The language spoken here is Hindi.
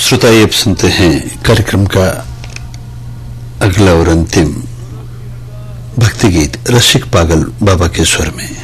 श्रोता, ये अब सुनते हैं कार्यक्रम का अगला और अंतिम भक्ति गीत रसिक पागल बाबा के स्वर में।